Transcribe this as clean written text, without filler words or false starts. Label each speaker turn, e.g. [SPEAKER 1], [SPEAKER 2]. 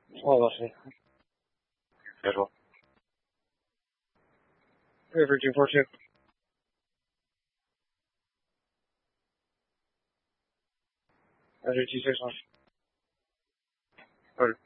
[SPEAKER 1] 老师，
[SPEAKER 2] 别说。
[SPEAKER 1] River 242. Roger 261. Order.